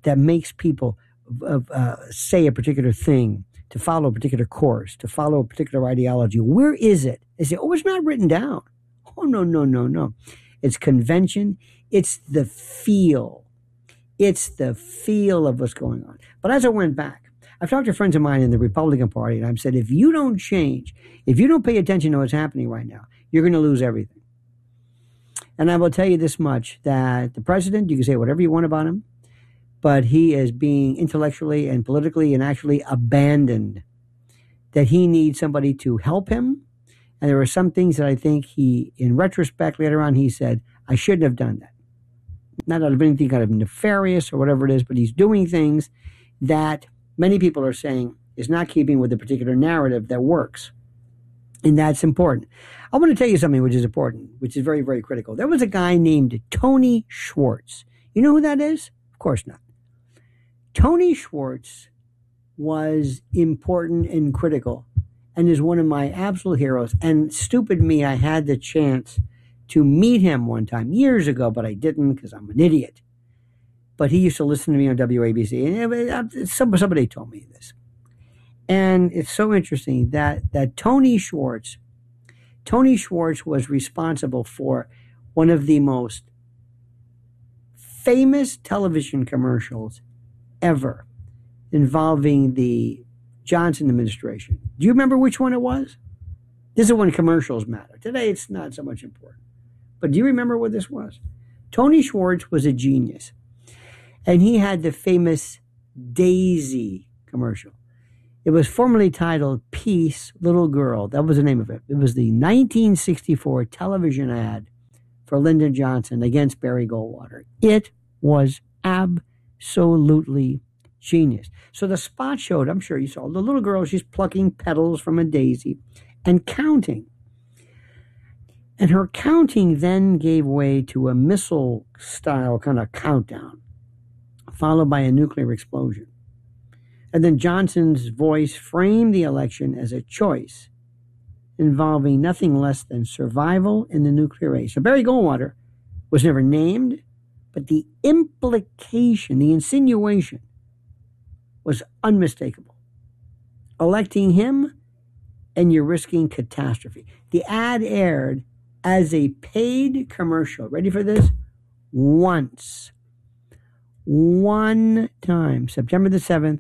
that makes people say a particular thing, to follow a particular course, to follow a particular ideology. Where is it? They say, oh, it's not written down. Oh, no, no, no, no. It's convention. It's the feel. It's the feel of what's going on. But as I went back, I've talked to friends of mine in the Republican Party, and I've said, if you don't change, if you don't pay attention to what's happening right now, you're going to lose everything. And I will tell you this much, that the president, you can say whatever you want about him, but he is being intellectually and politically and actually abandoned, that he needs somebody to help him. And there are some things that I think he, in retrospect, later on, he said, I shouldn't have done that. Not out of anything kind of nefarious or whatever it is, but he's doing things that many people are saying is not keeping with the particular narrative that works. And that's important. I want to tell you something which is important, which is very, very critical. There was a guy named Tony Schwartz. You know who that is? Of course not. Tony Schwartz was important and critical and is one of my absolute heroes. And stupid me, I had the chance to meet him one time years ago, but I didn't because I'm an idiot. But he used to listen to me on WABC, and somebody told me this. And it's so interesting that Tony Schwartz was responsible for one of the most famous television commercials ever involving the Johnson administration. Do you remember which one it was? This is when commercials matter. Today it's not so much important. But do you remember what this was? Tony Schwartz was a genius. And he had the famous Daisy commercial. It was formerly titled Peace, Little Girl. That was the name of it. It was the 1964 television ad for Lyndon Johnson against Barry Goldwater. It was absolutely genius. So the spot showed, I'm sure you saw, the little girl, she's plucking petals from a daisy and counting. And her counting then gave way to a missile-style kind of countdown, followed by a nuclear explosion. And then Johnson's voice framed the election as a choice involving nothing less than survival in the nuclear age. So Barry Goldwater was never named, but the implication, the insinuation, was unmistakable. Electing him, and you're risking catastrophe. The ad aired as a paid commercial. Ready for this? Once. One time, September the 7th,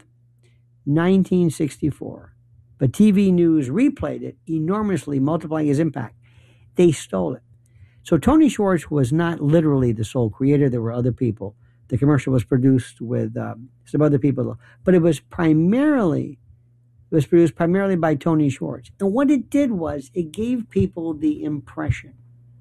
1964. But TV News replayed it enormously, multiplying his impact. They stole it. So Tony Schwartz was not literally the sole creator. There were other people. The commercial was produced with some other people, but it was produced primarily by Tony Schwartz. And what it did was it gave people the impression.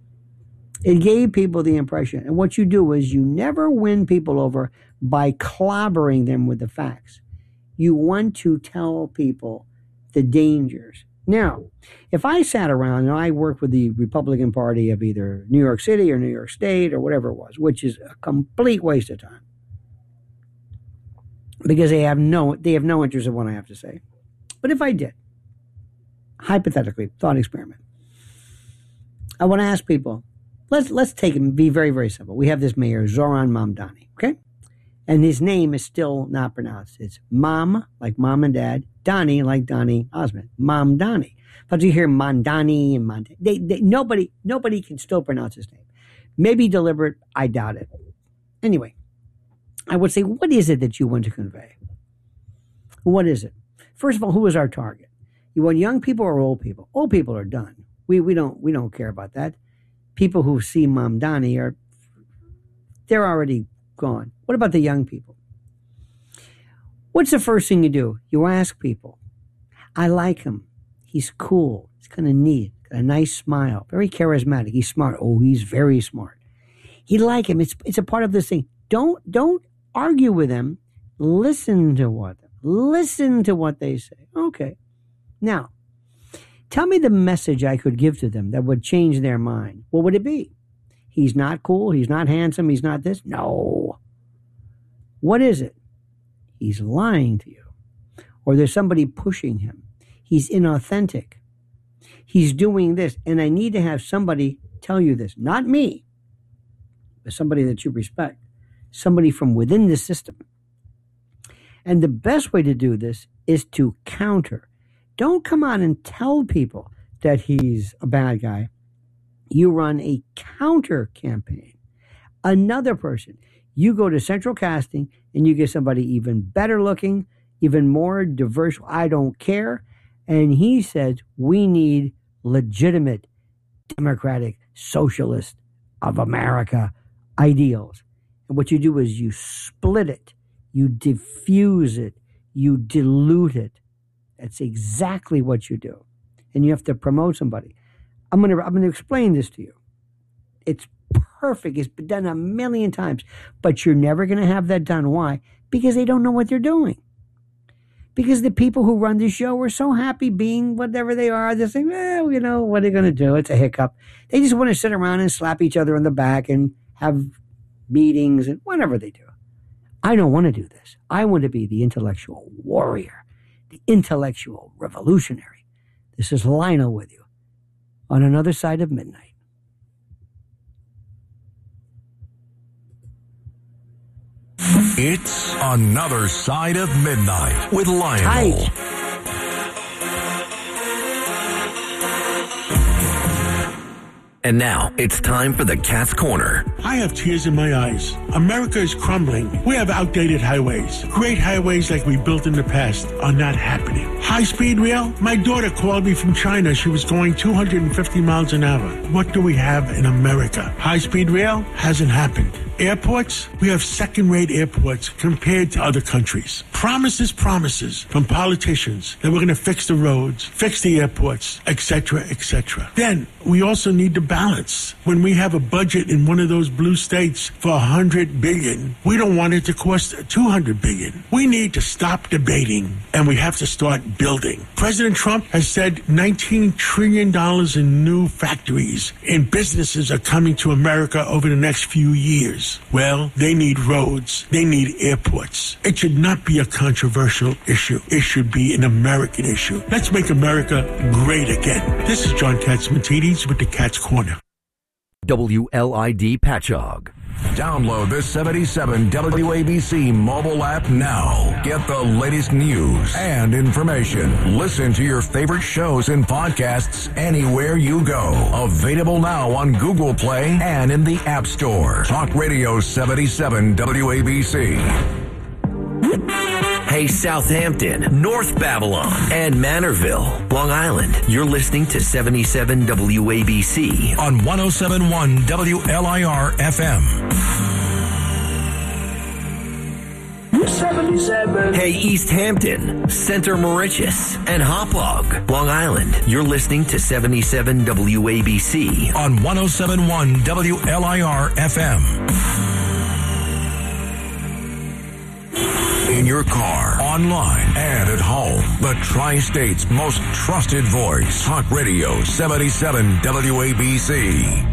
And what you do is you never win people over by clobbering them with the facts. You want to tell people the dangers. Now, if I sat around and I worked with the Republican Party of either New York City or New York State or whatever it was, which is a complete waste of time, because they have no interest in what I have to say. But if I did, hypothetically, thought experiment, I want to ask people, let's take it, be very, very simple. We have this mayor, Zoran Mamdani, okay? And his name is still not pronounced. It's Mam, like mom and dad, Donnie, like Donnie Osmond, Mamdani. But you hear Mandani and Mandani. Nobody can still pronounce his name. Maybe deliberate, I doubt it. Anyway, I would say, what is it that you want to convey? What is it? First of all, who is our target? You want young people or old people? Old people are done. We don't care about that. People who see Mamdani they're already gone. What about the young people? What's the first thing you do? You ask people. I like him. He's cool. He's kind of neat. Got a nice smile. Very charismatic. He's smart. Oh, he's very smart. You like him. It's a part of this thing. Don't argue with them. Listen to what they say. Okay. Now, tell me the message I could give to them that would change their mind. What would it be? He's not cool. He's not handsome. He's not this. No. What is it? He's lying to you. Or there's somebody pushing him. He's inauthentic. He's doing this. And I need to have somebody tell you this. Not me, but somebody that you respect. Somebody from within the system. And the best way to do this is to counter. Don't come out and tell people that he's a bad guy. You run a counter campaign. Another person. You go to Central Casting and you get somebody even better looking, even more diverse. I don't care. And he says, we need legitimate democratic socialist of America ideals. And what you do is you split it, you diffuse it, you dilute it. That's exactly what you do. And you have to promote somebody. I'm gonna explain this to you. It's perfect. It's been done a million times, but you're never gonna have that done. Why? Because they don't know what they're doing. Because the people who run the show are so happy being whatever they are. They're saying, well, you know, what are they going to do? It's a hiccup. They just want to sit around and slap each other on the back and have meetings and whatever they do. I don't want to do this. I want to be the intellectual warrior, the intellectual revolutionary. This is Lionel with you on Another Side of Midnight. It's Another Side of Midnight with Lionel. Hi. And now, it's time for the Cat's Corner. I have tears in my eyes. America is crumbling. We have outdated highways. Great highways like we built in the past are not happening. High-speed rail? My daughter called me from China. She was going 250 miles an hour. What do we have in America? High-speed rail hasn't happened. Airports? We have second-rate airports compared to other countries. Promises from politicians that we're going to fix the roads, fix the airports, etc., etc. Then we also need to balance. When we have a budget in one of those blue states for $100 billion, we don't want it to cost $200 billion. We need to stop debating and we have to start building. President Trump has said $19 trillion in new factories and businesses are coming to America over the next few years. Well, they need roads. They need airports. It should not be a controversial issue. It should be an American issue. Let's make America great again. This is John Catsimatidis with the Cat's Corner. WLID Patchogue. Download the 77 WABC mobile app now. Get the latest news and information. Listen to your favorite shows and podcasts anywhere you go. Available now on Google Play and in the App Store. Talk Radio 77 WABC. Hey, Southampton, North Babylon, and Manorville, Long Island. You're listening to 77 WABC on 107.1 WLIR FM. 77. Hey, East Hampton, Center Moriches, and Hauppauge, Long Island. You're listening to 77 WABC on 107.1 WLIR FM. In your car, online, and at home. The Tri-State's most trusted voice. Talk Radio 77 WABC.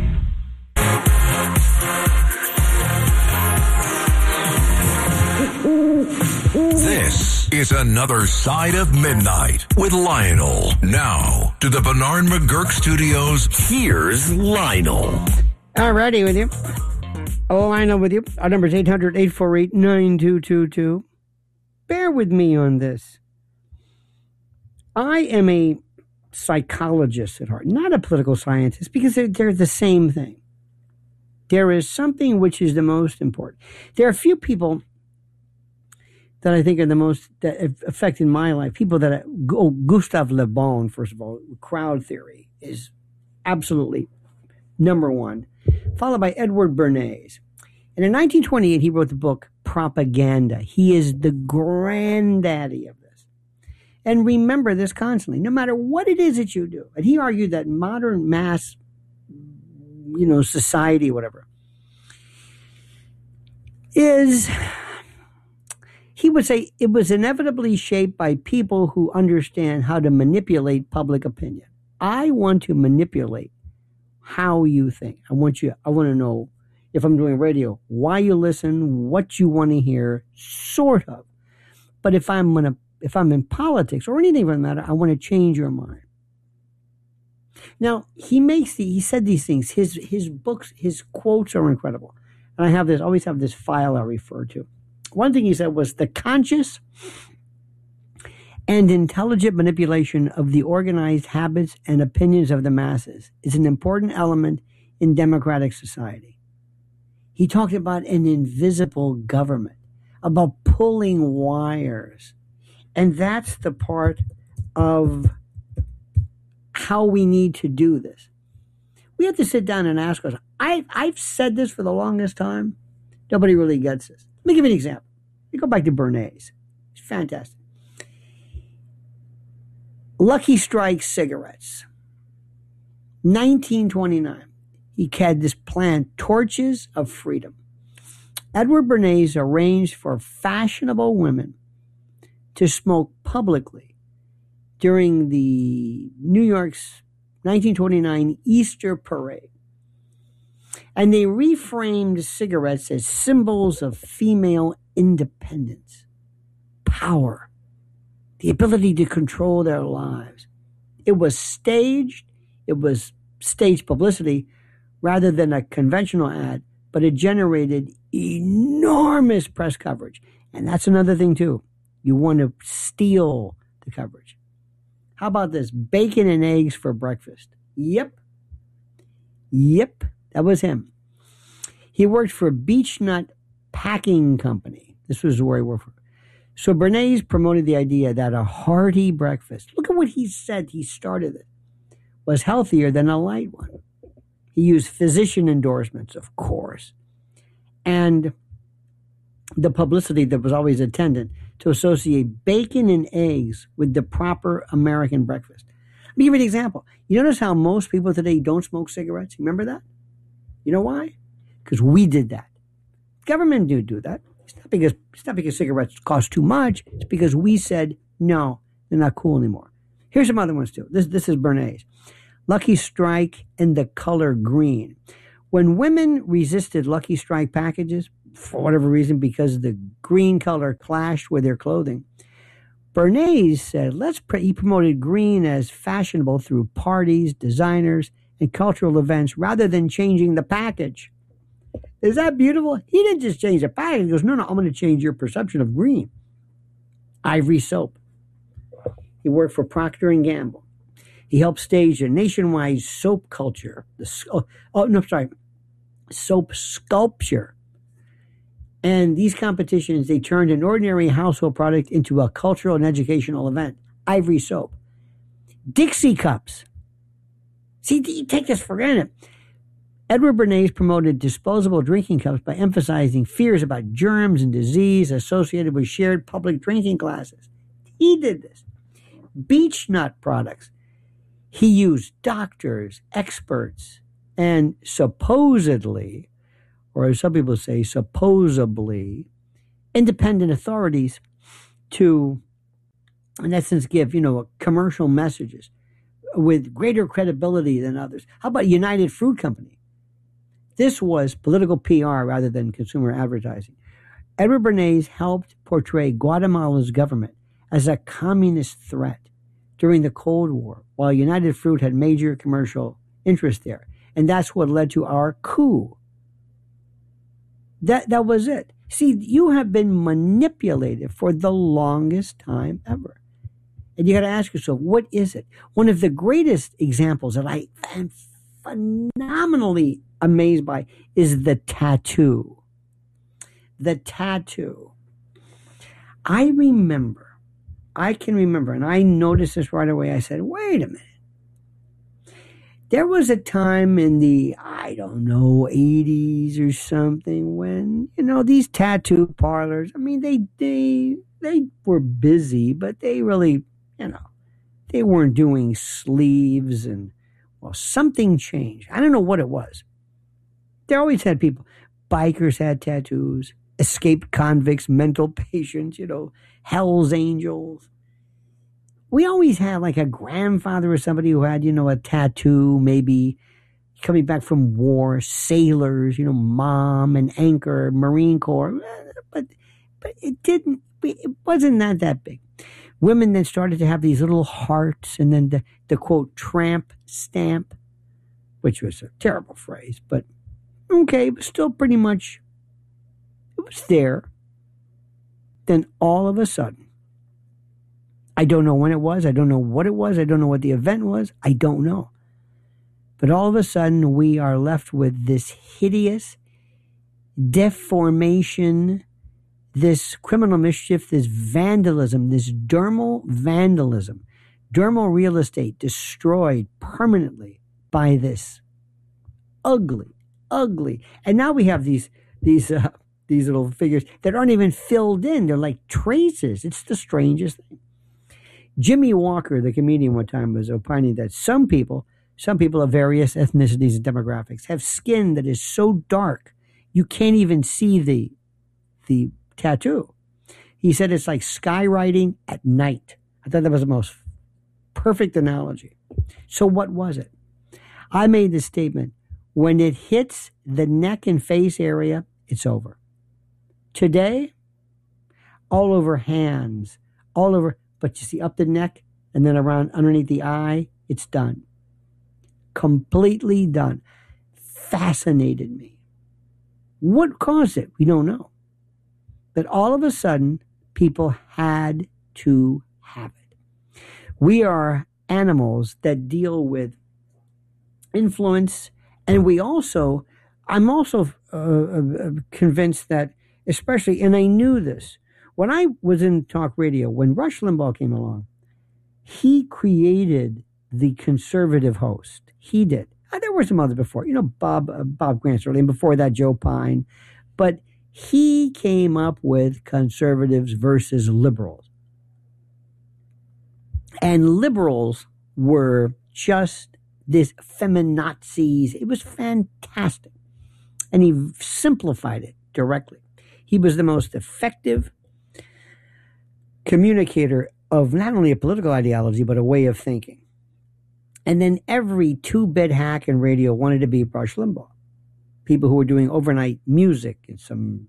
This is Another Side of Midnight with Lionel. Now, to the Bernard McGurk Studios, here's Lionel. All righty with you. Lionel with you. Our number is 800-848-9222. Bear with me on this. I am a psychologist at heart, not a political scientist, because they're the same thing. There is something which is the most important. There are a few people that I think are the most that have affected my life. People that Gustave Le Bon, first of all, crowd theory is absolutely number one, followed by Edward Bernays. And in 1928, he wrote the book Propaganda. He is the granddaddy of this. And remember this constantly, no matter what it is that you do. And he argued that modern mass, society, whatever, he would say it was inevitably shaped by people who understand how to manipulate public opinion. I want to manipulate how you think. I want to know, if I'm doing radio, why you listen, what you want to hear, sort of. But if I'm in politics or anything for that matter, I want to change your mind. Now, he said these things. His books, his quotes are incredible. And I always have this file I refer to. One thing he said was the conscious and intelligent manipulation of the organized habits and opinions of the masses is an important element in democratic society. He talked about an invisible government, about pulling wires. And that's the part of how we need to do this. We have to sit down and ask us. I've said this for the longest time. Nobody really gets this. Let me give you an example. You go back to Bernays. It's fantastic. Lucky Strike cigarettes. 1929. He had this plant, Torches of Freedom. Edward Bernays arranged for fashionable women to smoke publicly during the New York's 1929 Easter Parade. And they reframed cigarettes as symbols of female independence, power, the ability to control their lives. It was staged publicity rather than a conventional ad, but it generated enormous press coverage. And that's another thing too. You want to steal the coverage. How about this? Bacon and eggs for breakfast. Yep, that was him. He worked for Beechnut Packing Company. This was where he worked for. So Bernays promoted the idea that a hearty breakfast, look at what he said, he started it, was healthier than a light one. He used physician endorsements, of course, and the publicity that was always attendant to associate bacon and eggs with the proper American breakfast. Let me give you an example. You notice how most people today don't smoke cigarettes? Remember that? You know why? Because we did that. Government didn't do that. It's not because cigarettes cost too much. It's because we said, no, they're not cool anymore. Here's some other ones too. This is Bernays. Lucky Strike and the color green. When women resisted Lucky Strike packages, for whatever reason, because the green color clashed with their clothing, Bernays said, he promoted green as fashionable through parties, designers, and cultural events rather than changing the package. Is that beautiful? He didn't just change the package. He goes, no, I'm going to change your perception of green. Ivory Soap. He worked for Procter & Gamble. He helped stage a nationwide soap culture. Soap sculpture. And these competitions, they turned an ordinary household product into a cultural and educational event. Ivory Soap. Dixie cups. See, you take this for granted. Edward Bernays promoted disposable drinking cups by emphasizing fears about germs and disease associated with shared public drinking glasses. He did this. Beechnut products. He used doctors, experts, and supposedly, or as some people say, supposedly, independent authorities to, in essence, give, commercial messages with greater credibility than others. How about United Fruit Company? This was political PR rather than consumer advertising. Edward Bernays helped portray Guatemala's government as a communist threat during the Cold War, while United Fruit had major commercial interest there. And that's what led to our coup. That was it. See, you have been manipulated for the longest time ever. And you got to ask yourself, what is it? One of the greatest examples that I am phenomenally amazed by is the tattoo. The tattoo. I can remember, and I noticed this right away. I said, wait a minute. There was a time in the, 80s or something when, these tattoo parlors, they were busy, but they really, they weren't doing sleeves and, something changed. I don't know what it was. They always had people. Bikers had tattoos, escaped convicts, mental patients, Hell's Angels. We always had like a grandfather or somebody who had, a tattoo, maybe coming back from war, sailors, mom and anchor, Marine Corps. But it wasn't that big. Women then started to have these little hearts and then the quote, tramp stamp, which was a terrible phrase, but okay, it was still pretty much, it was there. then all of a sudden, I don't know when it was, I don't know what it was, I don't know what the event was, I don't know. But all of a sudden, we are left with this hideous deformation, this criminal mischief, this vandalism, this dermal vandalism, dermal real estate destroyed permanently by this ugly. And now we have these little figures that aren't even filled in. They're like traces. It's the strangest thing. Jimmy Walker, the comedian, one time was opining that some people of various ethnicities and demographics have skin that is so dark you can't even see the tattoo. He said it's like skywriting at night. I thought that was the most perfect analogy. So what was it? I made the statement, when it hits the neck and face area, it's over. Today, all over hands, all over, but you see up the neck and then around underneath the eye, it's done. Completely done. Fascinated me. What caused it? We don't know. But all of a sudden, people had to have it. We are animals that deal with influence, and I'm also convinced that, especially, and I knew this, when I was in talk radio, when Rush Limbaugh came along, he created the conservative host. He did. There were some others before, Bob Grant's early, and before that, Joe Pine. But he came up with conservatives versus liberals. And liberals were just this feminazis. It was fantastic. And he simplified it directly. He was the most effective communicator of not only a political ideology, but a way of thinking. And then every two-bit hack in radio wanted to be Rush Limbaugh. People who were doing overnight music in some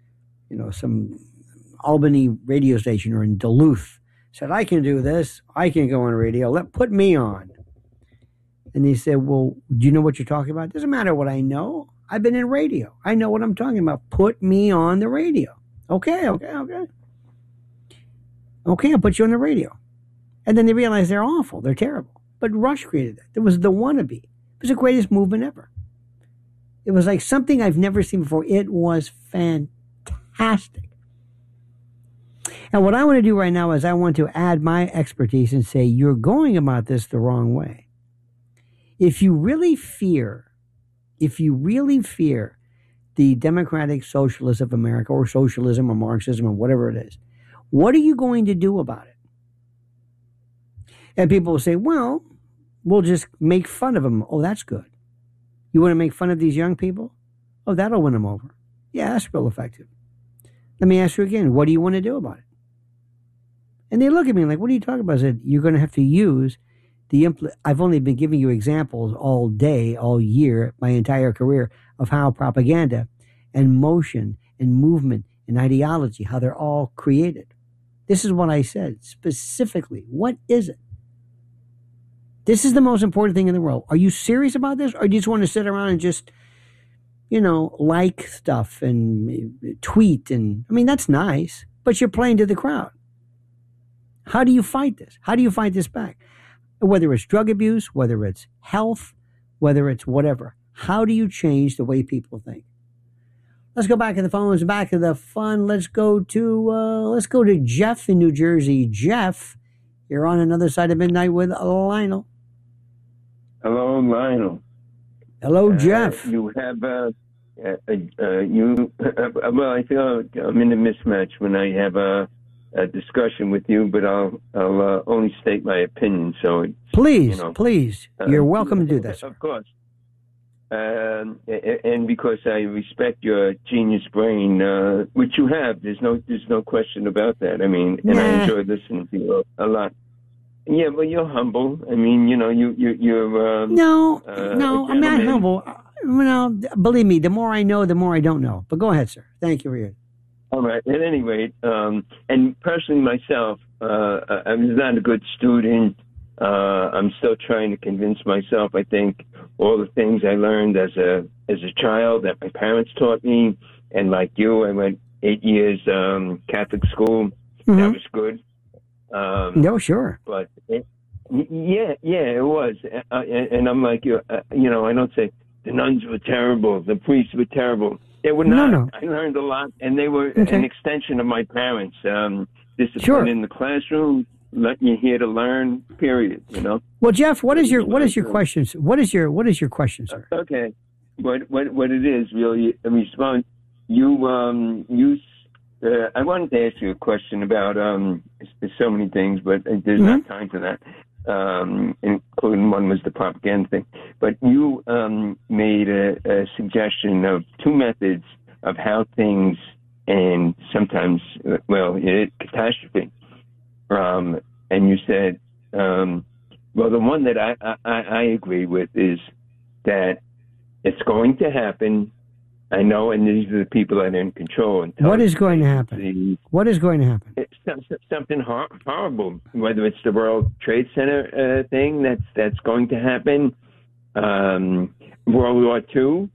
Albany radio station or in Duluth said, I can do this. I can go on radio. Put me on. And they said, well, do you know what you're talking about? Doesn't matter what I know. I've been in radio. I know what I'm talking about. Put me on the radio. Okay, I'll put you on the radio. And then they realized they're awful. They're terrible. But Rush created that. It was the wannabe. It was the greatest movement ever. It was like something I've never seen before. It was fantastic. And what I want to do right now is I want to add my expertise and say, you're going about this the wrong way. If you really fear the democratic socialists of America, or socialism or Marxism or whatever it is, what are you going to do about it? And people will say, well, we'll just make fun of them. Oh, that's good. You want to make fun of these young people? Oh, that'll win them over. Yeah, that's real effective. Let me ask you again, what do you want to do about it? And they look at me like, what are you talking about? I said, you're going to have to use I've only been giving you examples all day, all year, my entire career, of how propaganda and motion and movement and ideology, how they're all created. This is what I said specifically. What is it? This is the most important thing in the world. Are you serious about this? Or do you just want to sit around and just, like stuff and tweet? And I mean, that's nice, but you're playing to the crowd. How do you fight this? How do you fight this back? Whether it's drug abuse, whether it's health, whether it's whatever. How do you change the way people think? Let's go back to the phones, back to the fun. Let's go to Jeff in New Jersey. Jeff, you're on another side of midnight with Lionel. Hello, Lionel. Hello, Jeff. You have well, I feel I'm in a mismatch when I have a discussion with you, but I'll only state my opinion. So please, you're welcome to do that, sir. Of course. And because I respect your genius brain, which you have, there's no question about that. I mean, and I enjoy listening to you a lot. Yeah, but you're humble. I mean, you're. No, I'm not humble. No, believe me, the more I know, the more I don't know. But go ahead, sir. Thank you for your. All right. At any rate, and personally myself, I was not a good student. I'm still trying to convince myself. I think all the things I learned as a child that my parents taught me, and like you, I went 8 years Catholic school. Mm-hmm. That was good. No, sure. But it was. And I'm like, I don't say the nuns were terrible, the priests were terrible. They were not. No. I learned a lot, and they were Okay. an extension of my parents. Discipline Sure. in the classroom, letting you here to learn. Period. Well, Jeff, what is your question? What is your question, sir? Okay. What it is really a response. I wanted to ask you a question about so many things, but there's not time for that. Including one was the propaganda thing. But you made a suggestion of two methods of how things and sometimes, catastrophe. And you said, the one that I agree with is that it's going to happen. I know, and these are the people that are in control. What is going to happen? What is going to happen? It's something horrible. Whether it's the World Trade Center thing that's going to happen, World War II.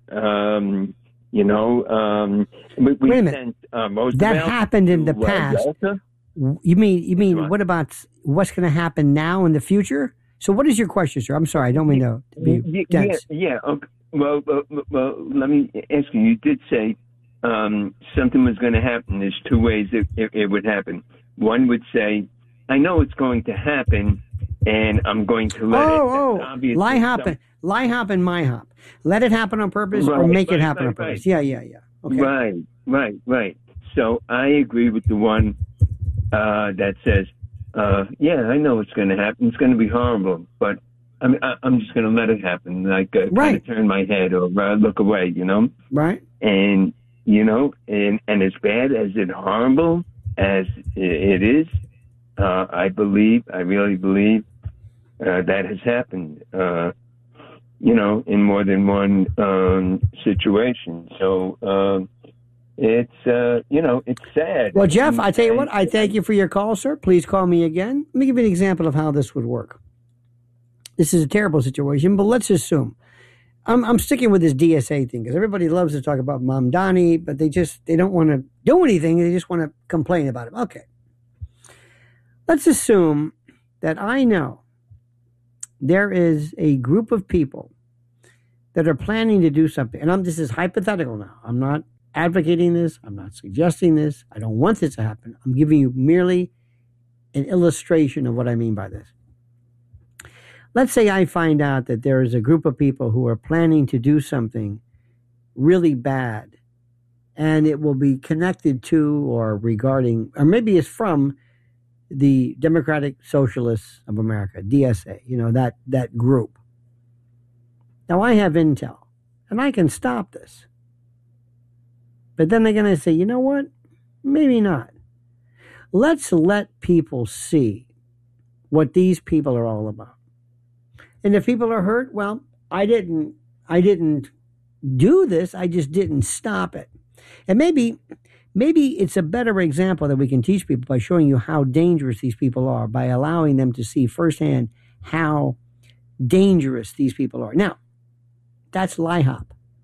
We Wait a minute. That happened in the past. You mean what about what's going to happen now in the future? So what is your question, sir? I'm sorry, I don't mean to be dense. Yeah. Okay. Well, let me ask you. You did say something was going to happen. There's two ways it would happen. One would say, I know it's going to happen, and I'm going to let it. Lie hop and my hop. Let it happen on purpose or make it happen on purpose. Yeah. Okay. Right. So I agree with the one that says, I know it's going to happen. It's going to be horrible, but I'm just going to let it happen. Like, kind of turn my head or look away, Right. And, and as bad as it horrible as it is, I really believe that has happened, in more than one situation. So, it's sad. Well, Jeff, I tell you what, I thank you for your call, sir. Please call me again. Let me give you an example of how this would work. This is a terrible situation, but let's assume. I'm sticking with this DSA thing because everybody loves to talk about Mamdani, but they don't want to do anything. They just want to complain about it. Okay. Let's assume that I know there is a group of people that are planning to do something. And this is hypothetical now. I'm not advocating this. I'm not suggesting this. I don't want this to happen. I'm giving you merely an illustration of what I mean by this. Let's say I find out that there is a group of people who are planning to do something really bad, and it will be connected to or regarding, or maybe it's from the Democratic Socialists of America, DSA, that group. Now I have intel, and I can stop this. But then they're going to say, you know what? Maybe not. Let's let people see what these people are all about. And if people are hurt, well, I didn't do this. I just didn't stop it. And maybe it's a better example that we can teach people by showing you how dangerous these people are, by allowing them to see firsthand how dangerous these people are. Now, that's LIHOP.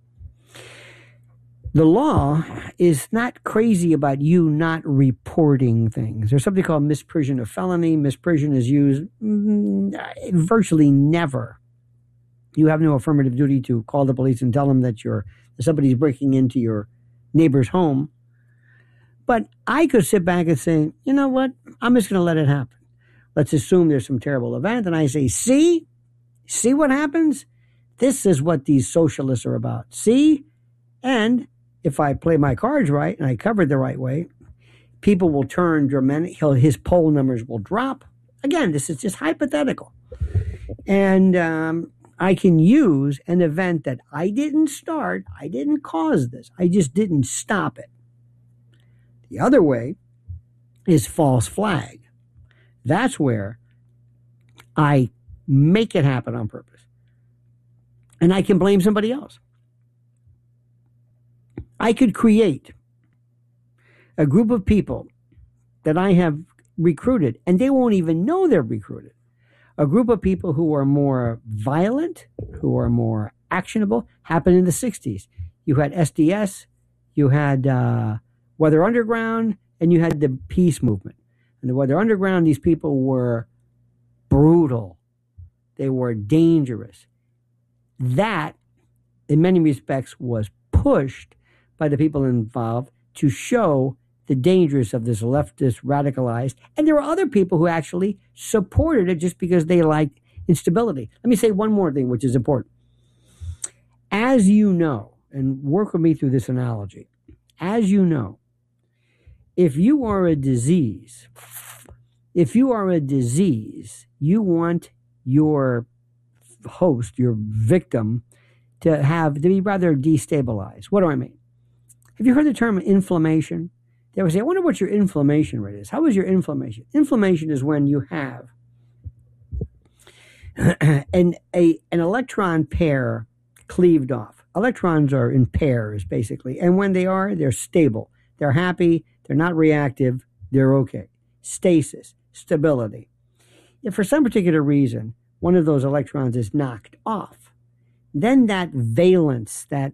The law is not crazy about you not reporting things. There's something called misprision of felony. Misprision is used virtually never. You have no affirmative duty to call the police and tell them that somebody's breaking into your neighbor's home. But I could sit back and say, you know what? I'm just going to let it happen. Let's assume there's some terrible event. And I say, see what happens? This is what these socialists are about. See? And if I play my cards right and I cover it the right way, people will turn dramatic. His poll numbers will drop. Again, this is just hypothetical. And I can use an event that I didn't start. I didn't cause this. I just didn't stop it. The other way is false flag. That's where I make it happen on purpose. And I can blame somebody else. I could create a group of people that I have recruited, and they won't even know they're recruited. A group of people who are more violent, who are more actionable, happened in the 60s. You had SDS, you had Weather Underground, and you had the peace movement. And the Weather Underground, these people were brutal. They were dangerous. That, in many respects, was pushed by the people involved to show the dangers of this leftist radicalized. And there were other people who actually supported it just because they liked instability. Let me say one more thing, which is important. As you know, and work with me through this analogy, as you know, if you are a disease, you want your host, your victim, to be rather destabilized. What do I mean? Have you heard the term inflammation? They would say, I wonder what your inflammation rate is. How is your inflammation? Inflammation is when you have an electron pair cleaved off. Electrons are in pairs, basically. And when they are, they're stable. They're happy. They're not reactive. They're okay. Stasis, stability. If for some particular reason, one of those electrons is knocked off, then that valence, that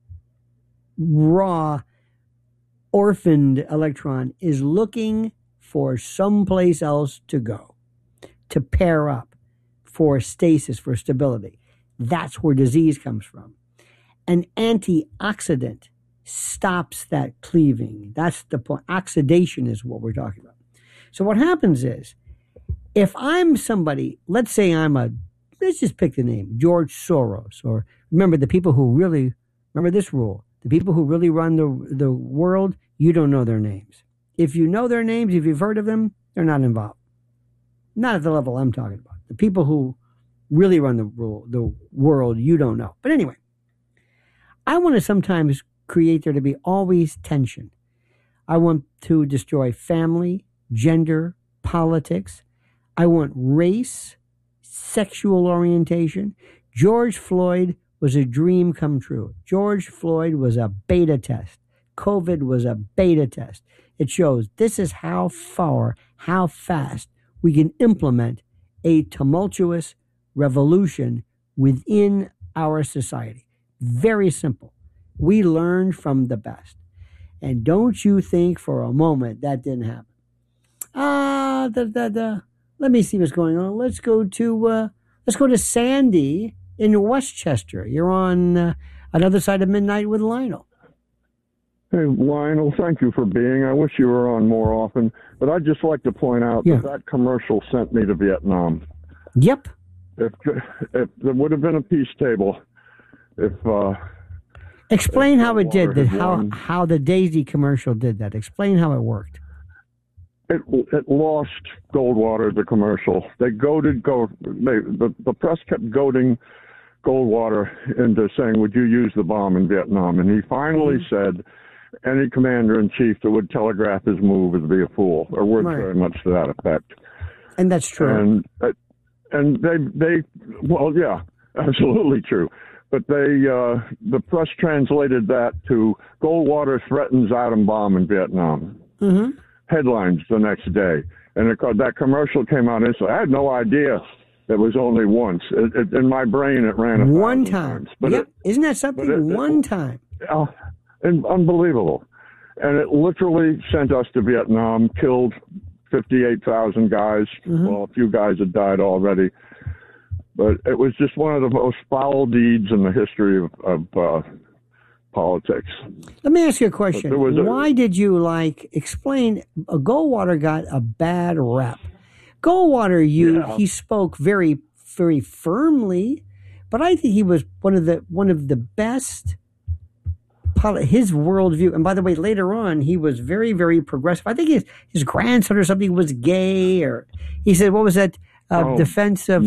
raw, orphaned electron is looking for someplace else to go, to pair up, for stasis, for stability. That's where disease comes from. An antioxidant stops that cleaving. That's the point. Oxidation is what we're talking about. So what happens is, if I'm somebody, let's just pick the name, George Soros, or remember the people who really, remember this rule, the people who really run the world, you don't know their names. If you know their names, if you've heard of them, they're not involved. Not at the level I'm talking about. The people who really run the world, you don't know. But anyway, I want to sometimes create there to be always tension. I want to destroy family, gender, politics. I want race, sexual orientation. George Floyd was a dream come true. George Floyd was a beta test. COVID was a beta test. It shows this is how far, how fast we can implement a tumultuous revolution within our society. Very simple. We learned from the best. And don't you think for a moment that didn't happen. Let me see what's going on. Let's go to Sandy in Westchester. You're on Another Side of Midnight with Lionel. Hey, Lionel, thank you for being. I wish you were on more often. But I'd just like to point out that commercial sent me to Vietnam. Yep. If there would have been a peace table, explain how it did that. How the Daisy commercial did that. Explain how it worked. It lost Goldwater, the commercial. They goaded the press kept goading Goldwater into saying, "Would you use the bomb in Vietnam?" And he finally said, "Any commander-in-chief that would telegraph his move would be a fool," or words very much to that effect. And that's true. And they well, yeah, absolutely true. But the press translated that to Goldwater threatens atom bomb in Vietnam. Mm-hmm. Headlines the next day. And that commercial came out, and so I had no idea it was only once. In my brain, it ran one time. But yep. Isn't that something? One time. Unbelievable. And it literally sent us to Vietnam, killed 58,000 guys. Mm-hmm. Well, a few guys had died already. But it was just one of the most foul deeds in the history of politics. Let me ask you a question. Why did you explain, Goldwater got a bad rep. Goldwater, he spoke very, very firmly, but I think he was one of the best, his worldview. And by the way, later on, he was very, very progressive. I think his grandson or something was gay, or he said, what was that? Defense of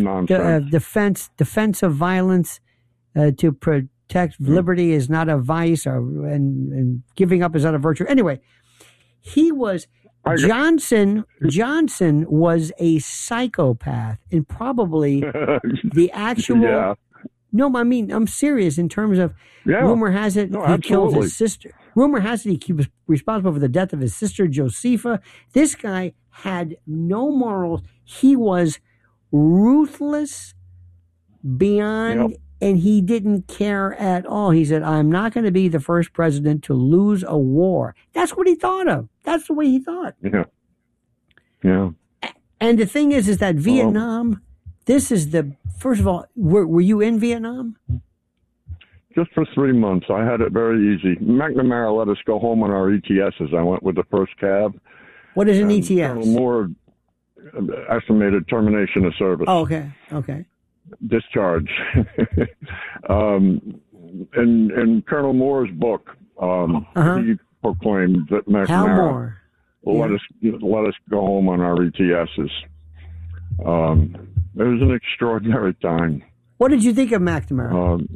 violence to protect liberty is not a vice, and giving up is not a virtue. Anyway, he was Johnson was a psychopath, and probably the actual. Yeah. No, I mean, I'm serious in terms of rumor has it he killed his sister. Rumor has it he was responsible for the death of his sister Josepha. This guy had no morals. He was ruthless beyond And he didn't care at all. He said, I'm not going to be the first president to lose a war. That's what he thought of. That's the way he thought. Yeah. Yeah. And the thing is that Vietnam, this is first of all, were you in Vietnam? Just for 3 months. I had it very easy. McNamara let us go home on our ETSs. I went with the first cab. What is an ETS? Colonel Moore estimated termination of service. Oh, okay. Okay. Discharge. In Colonel Moore's book, he proclaimed that McNamara let us go home on our ETSs. It was an extraordinary time. What did you think of McNamara?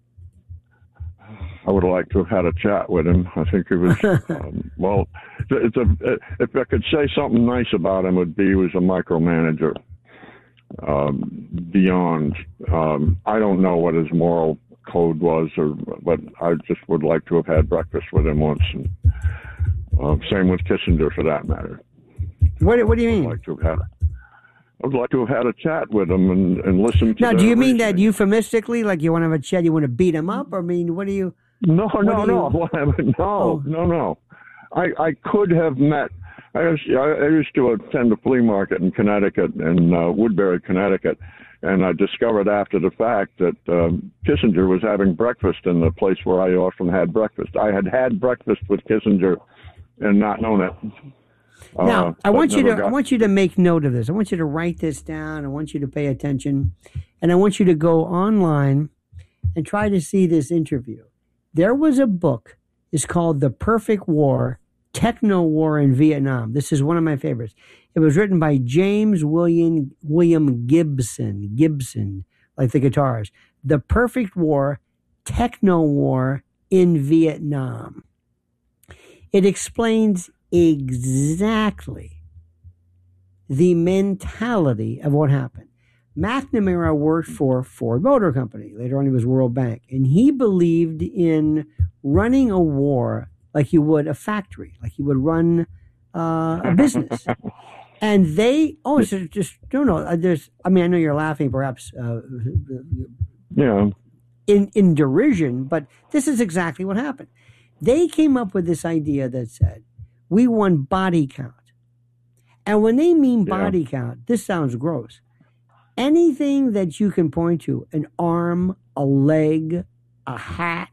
I would like to have had a chat with him. I think it was, well, if I could say something nice about him, it would be he was a micromanager. Beyond, I don't know what his moral code was, but I just would like to have had breakfast with him once. And, same with Kissinger, for that matter. What do you mean? I would like to have had a chat with him and listen to. Now, do you mean that euphemistically, like you want to have a chat, you want to beat him up, or I mean, what do you? No. I could have met. I used to attend a flea market in Connecticut, in Woodbury, Connecticut, and I discovered after the fact that Kissinger was having breakfast in the place where I often had breakfast. I had breakfast with Kissinger and not known it. Now, I want you to make note of this. I want you to write this down. I want you to pay attention, and I want you to go online and try to see this interview. There was a book. It's called The Perfect War. Techno War in Vietnam. This is one of my favorites. It was written by James William Gibson, like the guitars. The Perfect War, Techno War in Vietnam. It explains exactly the mentality of what happened. McNamara worked for Ford Motor Company. Later on, he was World Bank. And he believed in running a war like you would a factory, like you would run a business. And they, I know you're laughing perhaps in derision, but this is exactly what happened. They came up with this idea that said, we want body count. And when they mean body count, this sounds gross. Anything that you can point to, an arm, a leg, a hat,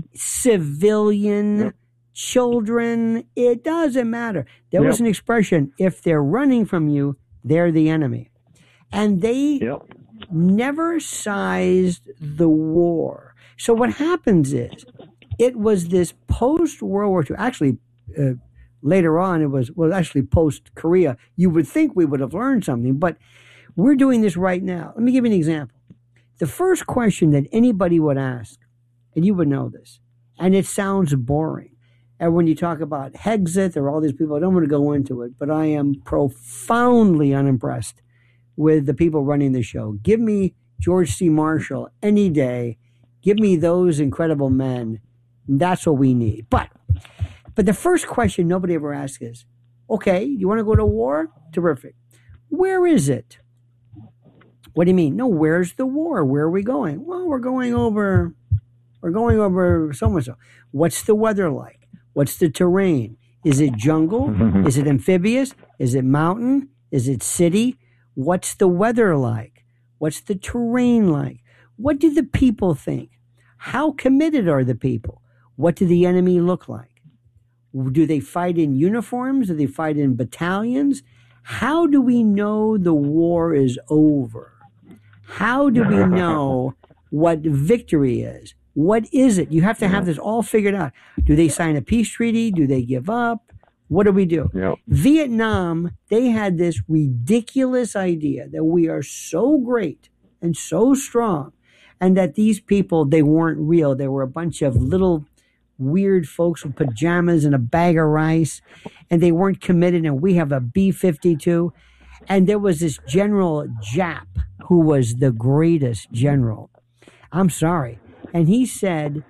civilian, children, it doesn't matter. There was an expression, if they're running from you, they're the enemy. And they never sized the war. So what happens is, it was this post-World War II, actually, later on, it was actually post-Korea. You would think we would have learned something, but we're doing this right now. Let me give you an example. The first question that anybody would ask, and you would know this, and it sounds boring, and when you talk about Hexit or all these people, I don't want to go into it, but I am profoundly unimpressed with the people running the show. Give me George C. Marshall any day. Give me those incredible men. That's what we need. But the first question nobody ever asks is, okay, you want to go to war? Terrific. Where is it? What do you mean? No, where's the war? Where are we going? Well, we're going over so-and-so. What's the weather like? What's the terrain? Is it jungle? Is it amphibious? Is it mountain? Is it city? What's the weather like? What's the terrain like? What do the people think? How committed are the people? What do the enemy look like? Do they fight in uniforms? Do they fight in battalions? How do we know the war is over? How do we know what victory is? What is it? You have to have this all figured out. Do they sign a peace treaty? Do they give up? What do we do? Yep. Vietnam, they had this ridiculous idea that we are so great and so strong, and that these people, they weren't real. They were a bunch of little weird folks with pajamas and a bag of rice, and they weren't committed, and we have a B-52. And there was this General Giap, who was the greatest general. I'm sorry. And he said,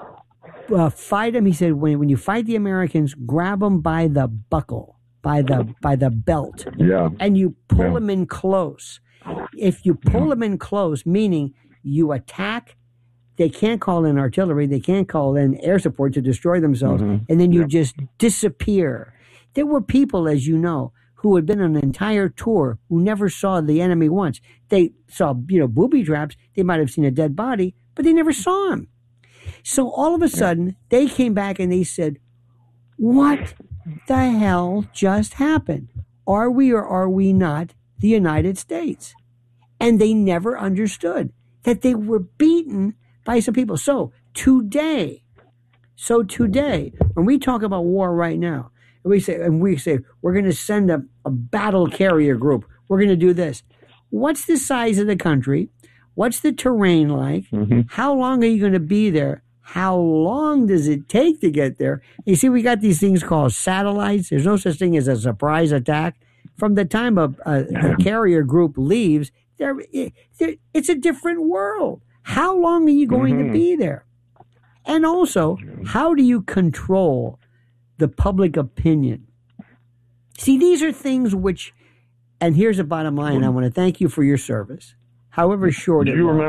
fight them. He said, when you fight the Americans, grab them by the buckle, by the belt. Yeah. And you pull them in close. If you pull them in close, meaning you attack They can't call in artillery. They can't call in air support to destroy themselves. And then you just disappear. There were people, as you know, who had been on an entire tour who never saw the enemy once. They saw, booby traps. They might have seen a dead body, but they never saw him. So all of a sudden, they came back and they said, what the hell just happened? Are we or are we not the United States? And they never understood that they were beaten by some people. So today, when we talk about war right now, and we say we're going to send a battle carrier group. We're going to do this. What's the size of the country? What's the terrain like? How long are you going to be there? How long does it take to get there? You see, we got these things called satellites. There's no such thing as a surprise attack. From the time a carrier group leaves, it's a different world. How long are you going to be there? And also, how do you control the public opinion? See, these are things which, and here's the bottom line. I want to thank you for your service, however short it was.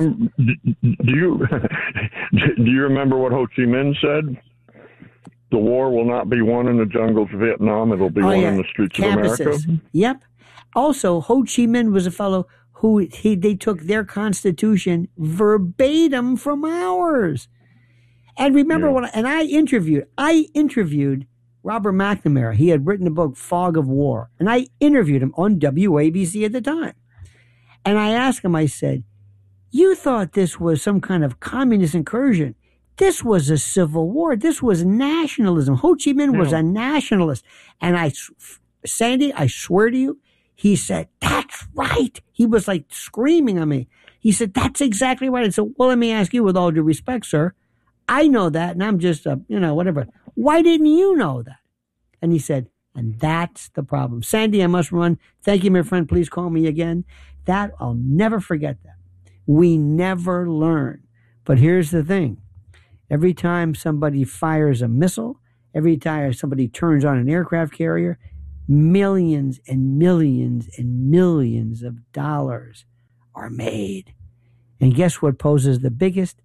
Do you remember what Ho Chi Minh said? The war will not be won in the jungles of Vietnam. It'll be won in the streets of America. Yep. Also, Ho Chi Minh was a fellow who they took their constitution verbatim from ours. And remember I interviewed Robert McNamara. He had written the book Fog of War, and I interviewed him on WABC at the time. And I asked him, I said, you thought this was some kind of communist incursion. This was a civil war. This was nationalism. Ho Chi Minh was a nationalist. And Sandy, I swear to you, he said, that's right. He was like screaming at me. He said, that's exactly right. I said, well, let me ask you with all due respect, sir. I know that, and I'm just, whatever. Why didn't you know that? And he said, and that's the problem. Sandy, I must run. Thank you, my friend. Please call me again. That, I'll never forget that. We never learn. But here's the thing. Every time somebody fires a missile, every time somebody turns on an aircraft carrier, millions and millions and millions of dollars are made. And guess what poses the biggest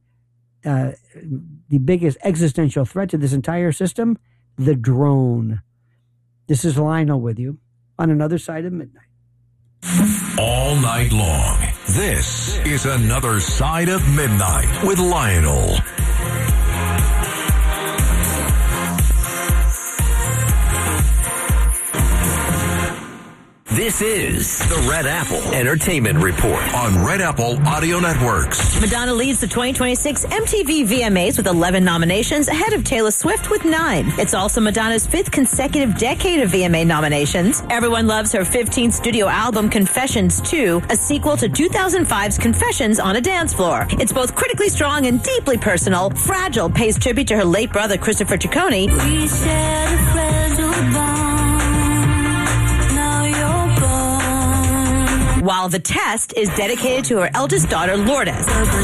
existential threat to this entire system? The drone. This is Lionel with you on Another Side of Midnight. All night long, this is Another Side of Midnight with Lionel. This is the Red Apple Entertainment Report on Red Apple Audio Networks. Madonna leads the 2026 MTV VMAs with 11 nominations, ahead of Taylor Swift with 9. It's also Madonna's 5th consecutive decade of VMA nominations. Everyone loves her 15th studio album, Confessions 2, a sequel to 2005's Confessions on a Dance Floor. It's both critically strong and deeply personal. Fragile pays tribute to her late brother, Christopher Ciccone. We shared a fragile bond. While The Test is dedicated to her eldest daughter, Lourdes.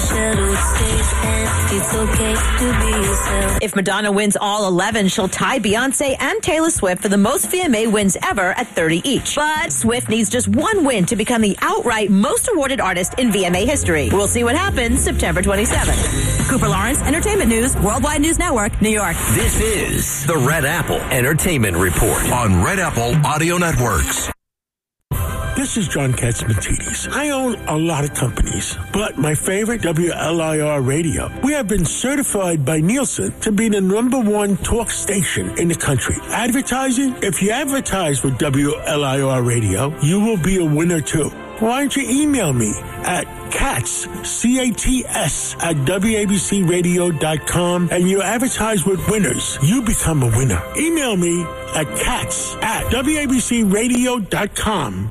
If Madonna wins all 11, she'll tie Beyonce and Taylor Swift for the most VMA wins ever at 30 each. But Swift needs just one win to become the outright most awarded artist in VMA history. We'll see what happens September 27th. Cooper Lawrence, Entertainment News, Worldwide News Network, New York. This is the Red Apple Entertainment Report on Red Apple Audio Networks. This is John Katzmatidis. I own a lot of companies, but my favorite, WLIR Radio. We have been certified by Nielsen to be the #1 talk station in the country. Advertising? If you advertise with WLIR Radio, you will be a winner too. Why don't you email me at Katz, C-A-T-S, at WABCRadio.com, and you advertise with winners. You become a winner. Email me at Katz at WABCRadio.com.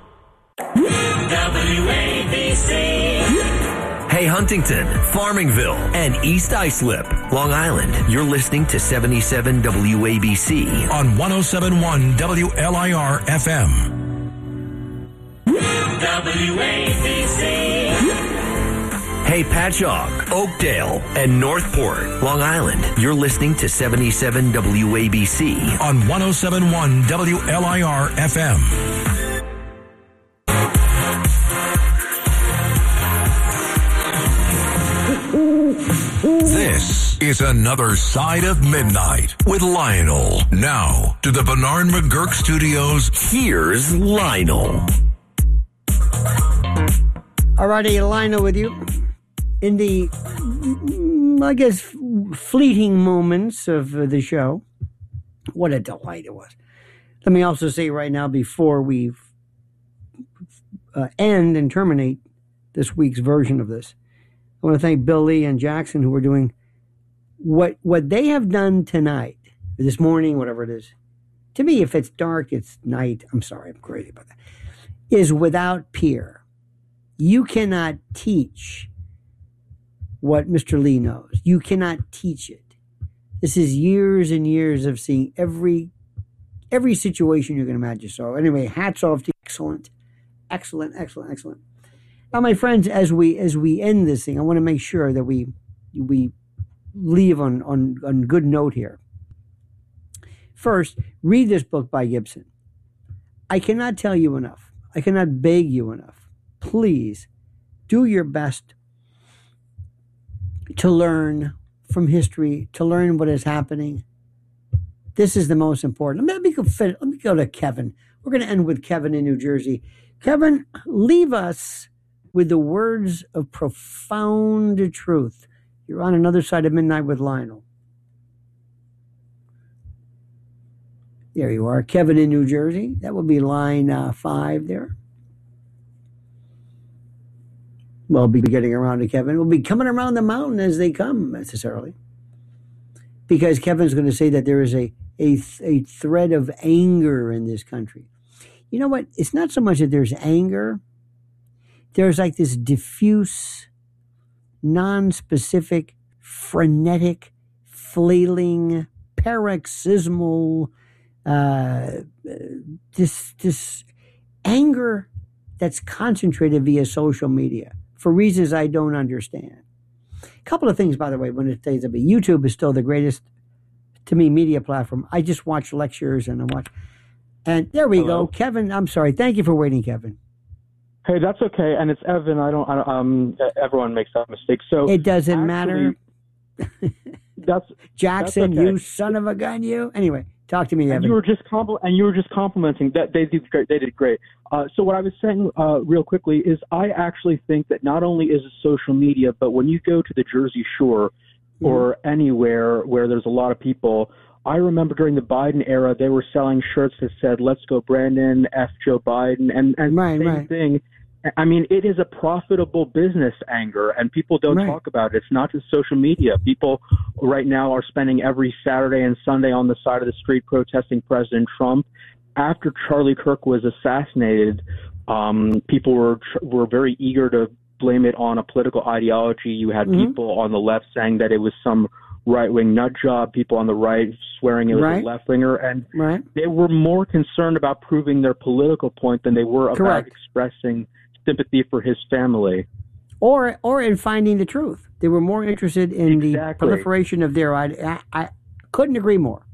WABC. Hey, Huntington, Farmingville, and East Islip, Long Island. You're listening to 77 WABC on 107.1 WLIR FM. WABC. Hey, Patchogue, Oakdale, and Northport, Long Island. You're listening to 77 WABC on 107.1 WLIR FM. is Another Side of Midnight with Lionel. Now, to the Bernard McGurk Studios, here's Lionel. All righty, Lionel with you. In the, I guess, fleeting moments of the show, what a delight it was. Let me also say right now, before we end and terminate this week's version of this, I want to thank Bill Lee and Jackson, who are doing what they have done tonight, this morning, whatever it is. To me, if it's dark, it's night. I'm sorry, I'm crazy about that. Is without peer. You cannot teach what Mr. Lee knows. You cannot teach it. This is years and years of seeing every situation you can imagine. So anyway, hats off to you. Excellent. Now, my friends, as we end this thing, I want to make sure that we leave on good note here. First, read this book by Gibson. I cannot tell you enough. I cannot beg you enough. Please do your best to learn from history, to learn what is happening. This is the most important. Let me go to Kevin. We're going to end with Kevin in New Jersey. Kevin, leave us with the words of profound truth. You're on Another Side of Midnight with Lionel. There you are, Kevin in New Jersey. That would be line 5 there. We'll be getting around to Kevin. We'll be coming around the mountain as they come, necessarily. Because Kevin's going to say that there is a thread of anger in this country. You know what? It's not so much that there's anger. There's like this diffuse, non-specific, frenetic, flailing, paroxysmal, this anger that's concentrated via social media for reasons I don't understand. A couple of things, by the way, when it says that YouTube is still the greatest, to me, media platform. I just watch lectures and and there we go. Kevin, I'm sorry. Thank you for waiting, Kevin. Hey, that's okay. And it's Evan. Everyone makes that mistake. So it doesn't matter. That's Jackson, that's okay. You son of a gun, you. Anyway, talk to me, Evan. And you were just complimenting that they did great. They did great. So what I was saying real quickly is I actually think that not only is it social media, but when you go to the Jersey Shore or anywhere where there's a lot of people, I remember during the Biden era, they were selling shirts that said, "Let's go Brandon, F Joe Biden," and same thing. I mean, it is a profitable business, anger, and people don't talk about it. It's not just social media. People right now are spending every Saturday and Sunday on the side of the street protesting President Trump. After Charlie Kirk was assassinated, people were very eager to blame it on a political ideology. You had people on the left saying that it was some right-wing nut job, people on the right swearing it was a left-winger, and they were more concerned about proving their political point than they were about expressing sympathy for his family. Or in finding the truth. They were more interested in the proliferation of their idea. I couldn't agree more.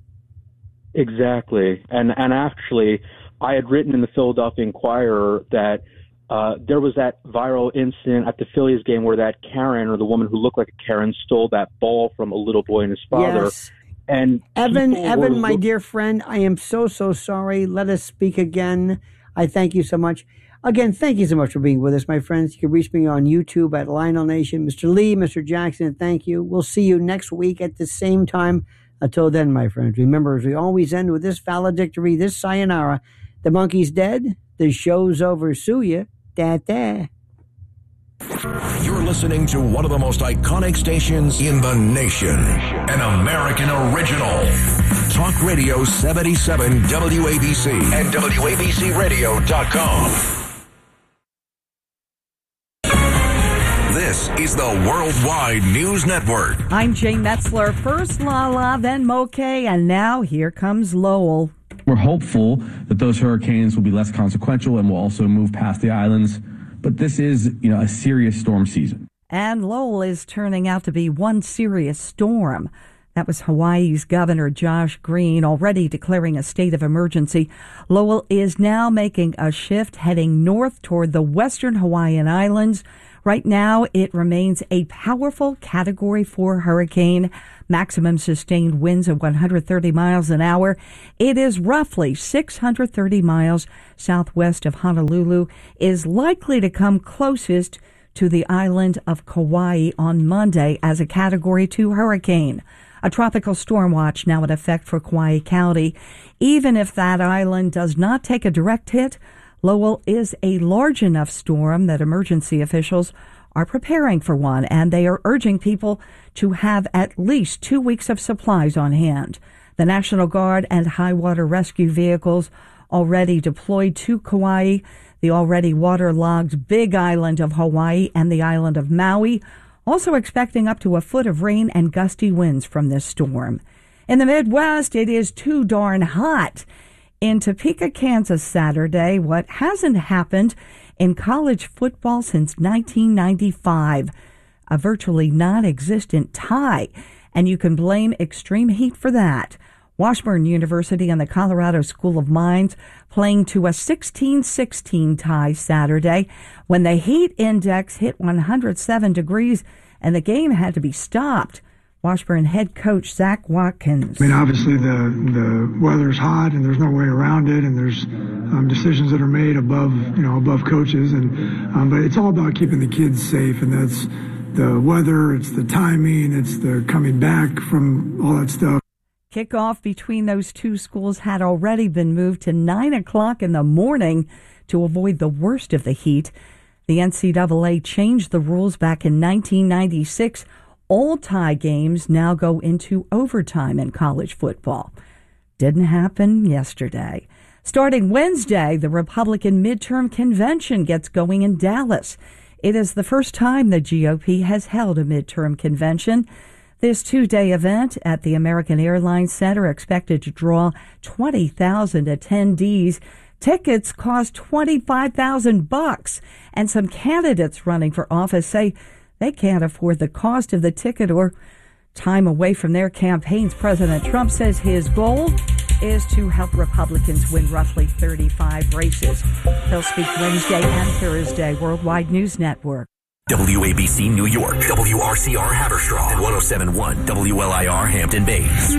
Exactly. And actually, I had written in the Philadelphia Inquirer that there was that viral incident at the Phillies game where that Karen, or the woman who looked like a Karen, stole that ball from a little boy and his father. Yes. And Evan, my dear friend, I am so sorry. Let us speak again. I thank you so much. Again, thank you so much for being with us, my friends. You can reach me on YouTube at Lionel Nation. Mr. Lee, Mr. Jackson, thank you. We'll see you next week at the same time. Until then, my friends, remember, as we always end with this valedictory, this sayonara, the monkey's dead, the show's over, sue ya, da-da. You're listening to one of the most iconic stations in the nation, an American original. Talk Radio 77 WABC and WABCRadio.com. This is the Worldwide News Network. I'm Jane Metzler. First Lala, then Moquet, and now here comes Lowell. We're hopeful that those hurricanes will be less consequential and will also move past the islands. But this is, a serious storm season. And Lowell is turning out to be one serious storm. That was Hawaii's Governor Josh Green already declaring a state of emergency. Lowell is now making a shift heading north toward the western Hawaiian Islands. Right now, it remains a powerful Category 4 hurricane, maximum sustained winds of 130 miles an hour. It is roughly 630 miles southwest of Honolulu, is likely to come closest to the island of Kauai on Monday as a Category 2 hurricane. A tropical storm watch now in effect for Kauai County. Even if that island does not take a direct hit, Lowell is a large enough storm that emergency officials are preparing for one, and they are urging people to have at least 2 weeks of supplies on hand. The National Guard and high water rescue vehicles already deployed to Kauai, the already waterlogged Big Island of Hawaii, and the island of Maui, also expecting up to a foot of rain and gusty winds from this storm. In the Midwest, it is too darn hot. In Topeka, Kansas, Saturday, what hasn't happened in college football since 1995, a virtually non-existent tie, and you can blame extreme heat for that. Washburn University and the Colorado School of Mines playing to a 16-16 tie Saturday when the heat index hit 107 degrees and the game had to be stopped. Washburn head coach Zach Watkins. I mean, obviously the weather's hot and there's no way around it, and there's decisions that are made above coaches, and but it's all about keeping the kids safe, and that's the weather, it's the timing, it's the coming back from all that stuff. Kickoff between those two schools had already been moved to 9 o'clock in the morning to avoid the worst of the heat. The NCAA changed the rules back in 1996. All tie games now go into overtime in college football. Didn't happen yesterday. Starting Wednesday, the Republican midterm convention gets going in Dallas. It is the first time the GOP has held a midterm convention. This two-day event at the American Airlines Center expected to draw 20,000 attendees. Tickets cost $25,000, and some candidates running for office say they can't afford the cost of the ticket or time away from their campaigns. President Trump says his goal is to help Republicans win roughly 35 races. He'll speak Wednesday and Thursday. Worldwide News Network. WABC New York, WRCR Haverstraw, and 107.1 WLIR Hampton Bays.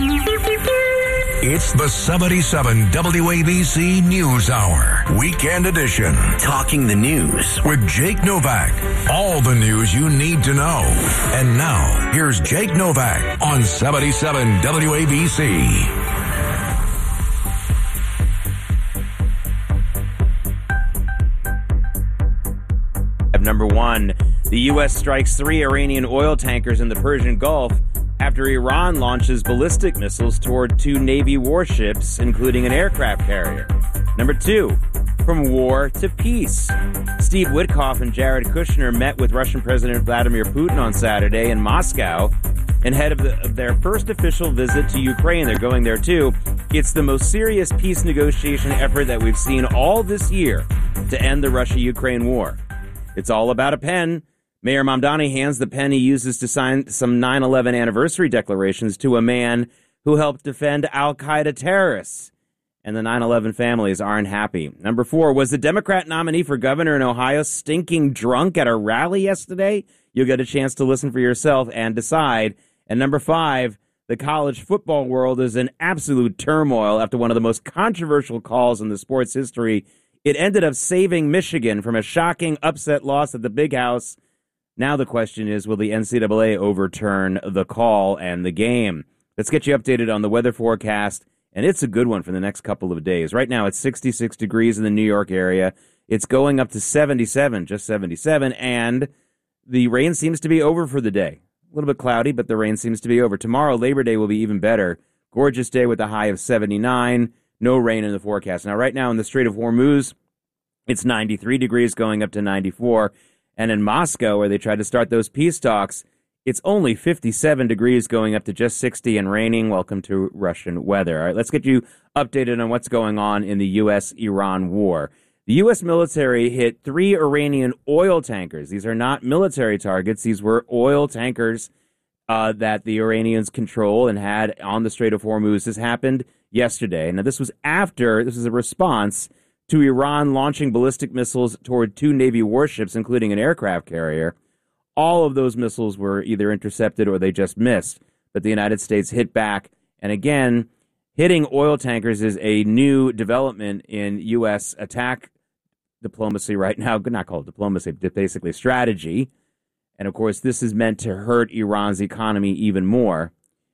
It's the 77 WABC News Hour, Weekend Edition. Talking the news with Jake Novak. All the news you need to know. And now, here's Jake Novak on 77 WABC. Number one, the U.S. strikes 3 Iranian oil tankers in the Persian Gulf after Iran launches ballistic missiles toward 2 Navy warships, including an aircraft carrier. Number 2, from war to peace. Steve Witkoff and Jared Kushner met with Russian President Vladimir Putin on Saturday in Moscow ahead of their first official visit to Ukraine. They're going there too. It's the most serious peace negotiation effort that we've seen all this year to end the Russia-Ukraine war. It's all about a pen. Mayor Mamdani hands the pen he uses to sign some 9/11 anniversary declarations to a man who helped defend al-Qaeda terrorists. And the 9/11 families aren't happy. Number 4, was the Democrat nominee for governor in Ohio stinking drunk at a rally yesterday? You'll get a chance to listen for yourself and decide. And number 5, the college football world is in absolute turmoil after one of the most controversial calls in the sport's history. It ended up saving Michigan from a shocking upset loss at the Big House. Now the question is, will the NCAA overturn the call and the game? Let's get you updated on the weather forecast, and it's a good one for the next couple of days. Right now it's 66 degrees in the New York area. It's going up to 77, just 77, and the rain seems to be over for the day. A little bit cloudy, but the rain seems to be over. Tomorrow, Labor Day, will be even better. Gorgeous day with a high of 79. No rain in the forecast. Now, right now in the Strait of Hormuz, it's 93 degrees going up to 94. And in Moscow, where they tried to start those peace talks, it's only 57 degrees going up to just 60 and raining. Welcome to Russian weather. All right, let's get you updated on what's going on in the U.S.-Iran war. The U.S. military hit 3 Iranian oil tankers. These are not military targets. These were oil tankers that the Iranians control and had on the Strait of Hormuz. This happened yesterday. Now, this was a response to Iran launching ballistic missiles toward 2 Navy warships, including an aircraft carrier. All of those missiles were either intercepted or they just missed. But the United States hit back. And again, hitting oil tankers is a new development in U.S. attack diplomacy right now. Not called diplomacy, but basically strategy. And of course, this is meant to hurt Iran's economy even more.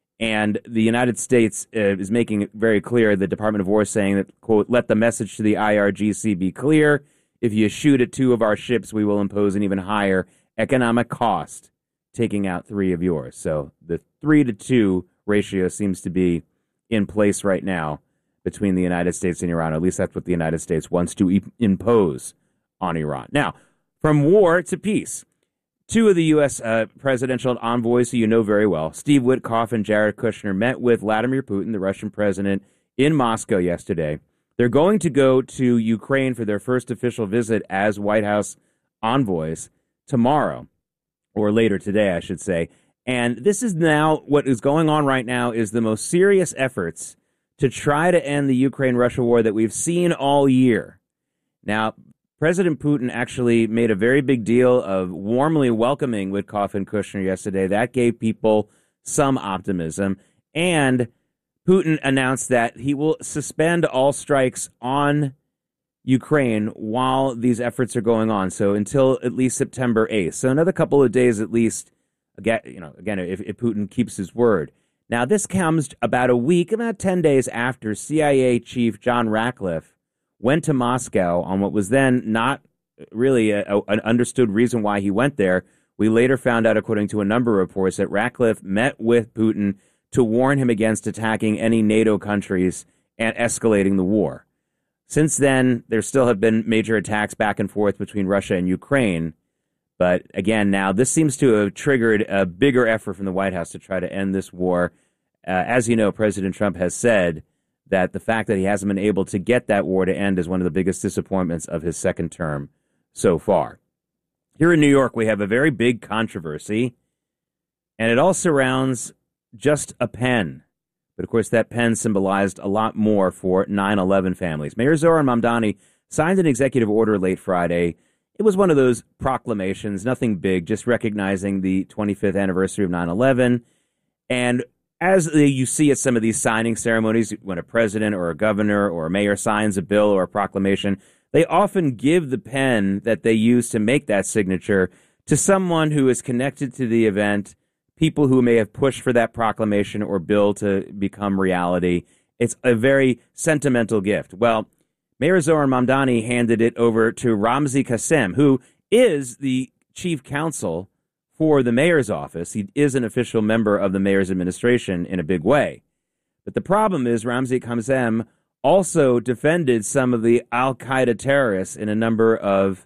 And the United States is making it very clear, the Department of War is saying that, quote, let the message to the IRGC be clear. If you shoot at 2 of our ships, we will impose an even higher economic cost, taking out 3 of yours. So the 3-to-2 ratio seems to be in place right now between the United States and Iran. At least that's what the United States wants to impose on Iran. Now, from war to peace. 2 of the U.S. presidential envoys who you know very well, Steve Witkoff and Jared Kushner, met with Vladimir Putin, the Russian president, in Moscow yesterday. They're going to go to Ukraine for their first official visit as White House envoys tomorrow, or later today, I should say. And this is now, what is going on right now is the most serious efforts to try to end the Ukraine-Russia war that we've seen all year. Now, President Putin actually made a very big deal of warmly welcoming Witkoff and Kushner yesterday. That gave people some optimism. And Putin announced that he will suspend all strikes on Ukraine while these efforts are going on. So until at least September 8th. So another couple of days at least, again, if Putin keeps his word. Now, this comes about a week, about 10 days after CIA Chief John Ratcliffe went to Moscow on what was then not really an understood reason why he went there. We later found out, according to a number of reports, that Ratcliffe met with Putin to warn him against attacking any NATO countries and escalating the war. Since then, there still have been major attacks back and forth between Russia and Ukraine. But again, now this seems to have triggered a bigger effort from the White House to try to end this war. As you know, President Trump has said that the fact that he hasn't been able to get that war to end is one of the biggest disappointments of his second term so far. Here in New York, we have a very big controversy, and it all surrounds just a pen. But of course, that pen symbolized a lot more for 9/11 families. Mayor Zohran Mamdani signed an executive order late Friday. It was one of those proclamations, nothing big, just recognizing the 25th anniversary of 9/11. And as you see at some of these signing ceremonies, when a president or a governor or a mayor signs a bill or a proclamation, they often give the pen that they use to make that signature to someone who is connected to the event, people who may have pushed for that proclamation or bill to become reality. It's a very sentimental gift. Well, Mayor Zohran Mamdani handed it over to Ramzi Kassem, who is the chief counsel for the mayor's office. He is an official member of the mayor's administration in a big way. But the problem is Ramzi Kassem also defended some of the al-Qaeda terrorists in a number of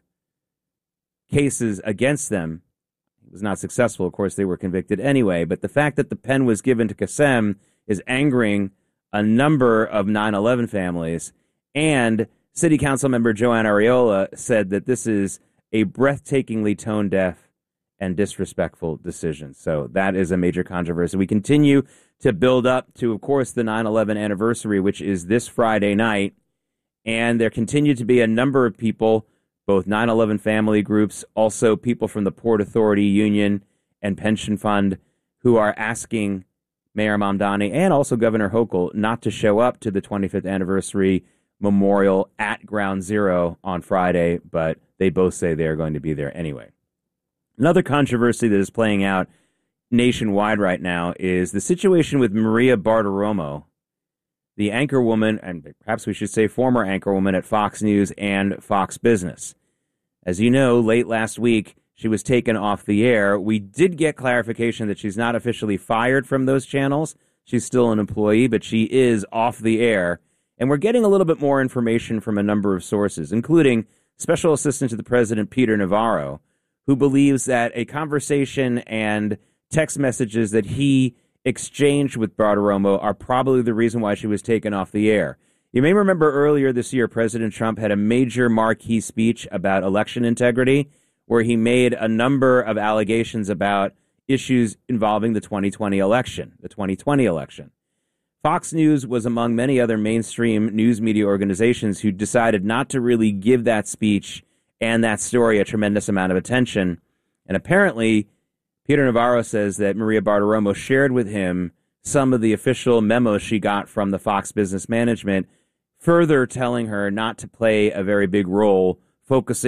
cases against them. He was not successful. Of course, they were convicted anyway. But the fact that the pen was given to Kassem is angering a number of 9/11 families. And City Council member Joanne Ariola said that this is a breathtakingly tone-deaf and disrespectful decision. So that is a major controversy. We continue to build up to, of course, the 9/11 anniversary, which is this Friday night. And there continue to be a number of people, both 9/11 family groups, also people from the Port Authority Union and Pension Fund, who are asking Mayor Mamdani and also Governor Hochul not to show up to the 25th anniversary memorial at Ground Zero on Friday, but they both say they're going to be there anyway. Another controversy that is playing out nationwide right now is the situation with Maria Bartiromo, the anchorwoman, and perhaps we should say former anchorwoman at Fox News and Fox Business. As you know, late last week, she was taken off the air. We did get clarification that she's not officially fired from those channels. She's still an employee, but she is off the air. And we're getting a little bit more information from a number of sources, including Special Assistant to the President Peter Navarro, who believes that a conversation and text messages that he exchanged with Bartiromo are probably the reason why she was taken off the air. You may remember earlier this year, President Trump had a major marquee speech about election integrity, where he made a number of allegations about issues involving the 2020 election. Fox News was among many other mainstream news media organizations who decided not to really give that speech and that story a tremendous amount of attention. And apparently, Peter Navarro says that Maria Bartiromo shared with him some of the official memos she got from the Fox business management, further telling her not to play a very big role focusing